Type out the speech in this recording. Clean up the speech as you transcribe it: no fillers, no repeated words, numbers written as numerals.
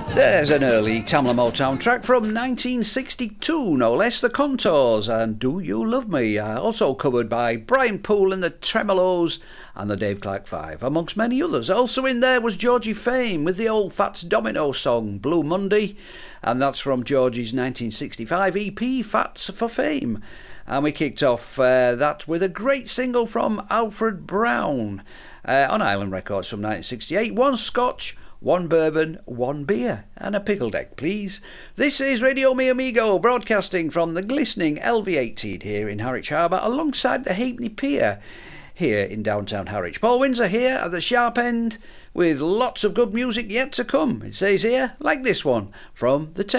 There's an early Tamla Motown track from 1962, no less, The Contours and Do You Love Me, also covered by Brian Poole and the Tremolos and the Dave Clark Five, amongst many others. Also in there was Georgie Fame with the old Fats Domino song, Blue Monday, and that's from Georgie's 1965 EP, Fats for Fame. And we kicked off that with a great single from Alfred Brown on Island Records from 1968, One Scotch, One Bourbon, One Beer, and a pickle deck, please. This is Radio Mi Amigo, broadcasting from the glistening LV18 here in Harwich Harbour, alongside the Halfpenny Pier here in downtown Harwich. Paul Windsor here at the sharp end, with lots of good music yet to come. It says here, like this one, from the